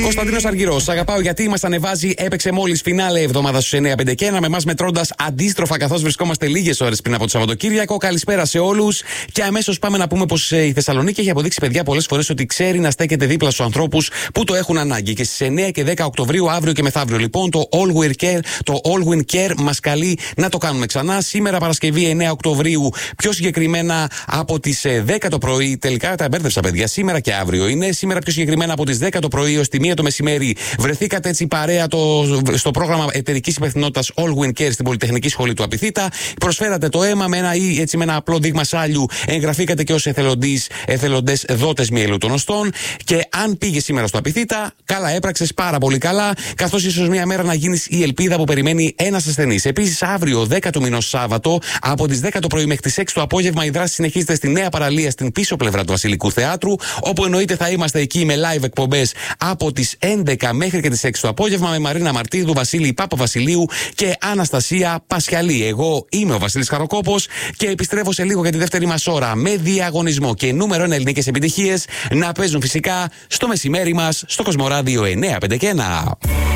Κωνσταντίνος Αργυρός, αγαπάω γιατί μας ανεβάζει. Έπαιξε μόλις φινάλε εβδομάδα στους 9-5-1 με εμάς μετρώντας αντίστροφα καθώς βρισκόμαστε λίγες ώρες πριν από το Σαββατοκύριακο. Καλησπέρα σε όλους. Και αμέσως πάμε να πούμε πως η Θεσσαλονίκη έχει αποδείξει, παιδιά, πολλές φορές ότι ξέρει να στέκεται δίπλα στους ανθρώπους που το έχουν ανάγκη. Και στις 9 και 10 Οκτωβρίου, αύριο και μεθαύριο, λοιπόν, το All Win Care μας καλεί να το κάνουμε ξανά. Σήμερα Παρασκευή 9 Οκτωβρίου, πιο συγκεκριμένα από τις 10 το πρωί. Τελικά τα εμπέρδευσα, παιδιά. Σήμερα και αύριο είναι. Σήμερα πιο συγκεκριμένα από τις 10 το πρωί ως τη 1 το μεσημέρι. Βρεθήκατε έτσι παρέα στο πρόγραμμα εταιρικής υπευθυνότητας All Win Care στην Πολυτεχνική Σχολή του Απιθύτα. Προσφέρατε το αίμα με ένα απλό δείγμα σάλιου. Εγγραφήκατε και ως εθελοντές δότες μυελοτονοστών. Και αν πήγες σήμερα στο Απιθύτα, καλά έπραξες, πάρα πολύ καλά. Καθώς ίσως μια μέρα να γίνεις η ελπίδα που περιμένει ένας ασθενής. Επίσης, αύριο 10 του μηνός Σάββατο, από τις 10 το πρωί μέχρι τις 6 το απόγευμα, η δράση συνεχίζεται στη Νέα Παραλία, στην πίσω πλευρά του Βασιλικού Θεάτρου. Όπου εννοείται θα είμαστε εκεί με live εκπομπές από τις 11 μέχρι και τις 6 το απόγευμα με Μαρίνα Μαρτίδου, Βασίλη Παπαβασιλείου και Αναστασία Πασιαλή. Εγώ είμαι ο Βασίλης Χαροκόπος και επιστρέφω σε λίγο για τη δεύτερη μας ώρα με διαγωνισμό και νούμερο 1 ελληνικές επιτυχίες να παίζουν φυσικά στο μεσημέρι μας στο Κοσμοράδιο 951.